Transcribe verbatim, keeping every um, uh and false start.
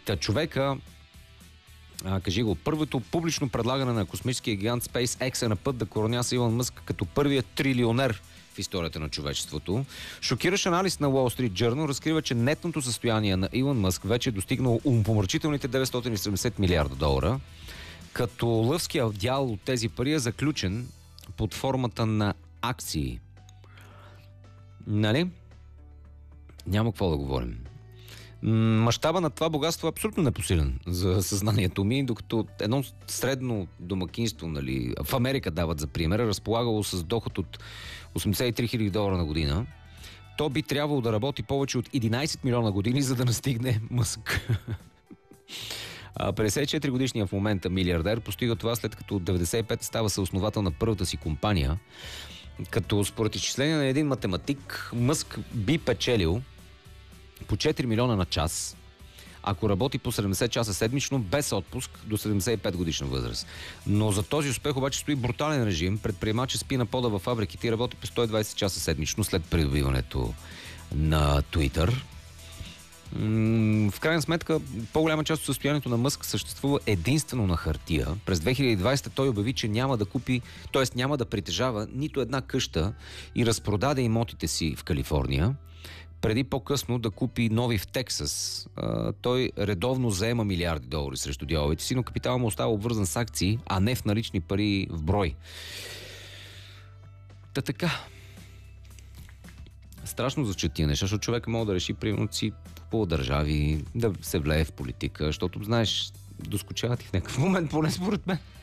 Та човека, а, кажи го, първото публично предлагане на космическия гигант SpaceX е на път да короняса Илон Мъск като първият трилионер в историята на човечеството. Шокиращ анализ на Wall Street Journal разкрива, че нетното състояние на Илон Мъск вече е достигнало умопомрачителните деветстотин и седемдесет милиарда долара, като лъвския дял от тези пари е заключен под формата на акции. Нали? Няма какво да говорим. Мащаба на това богатство е абсолютно непосилен за съзнанието ми, докато едно средно домакинство, нали, в Америка дават за пример, разполагало с доход от осемдесет и три хиляди долара на година, то би трябвало да работи повече от единайсет милиона години, за да настигне Мъск. петдесет и четири годишният в момента милиардер постига това, след като от деветдесет и пета става съосновател на първата си компания, като според изчисление на един математик Мъск би печелил по четири милиона на час, ако работи по седемдесет часа седмично, без отпуск до седемдесет и пет годишна възраст. Но за този успех обаче стои брутален режим. Предприемачът спи на пода във фабриките и работи по сто и двайсет часа седмично след придобиването на Twitter. В крайна сметка, по-голяма част от състоянието на Мъск съществува единствено на хартия. През две хиляди и двайсета той обяви, че няма да купи, т.е. няма да притежава нито една къща и разпродаде имотите си в Калифорния, преди по-късно да купи нови в Тексас. А, той редовно заема милиарди долари срещу дяловете си, но капиталът му остава обвързан с акции, а не в налични пари в брой. Та така. Страшно звучат тия неща, защото човека може да реши, примерно, си по държави, да се влее в политика, защото, знаеш, доскочават и в някакъв момент, поне според мен.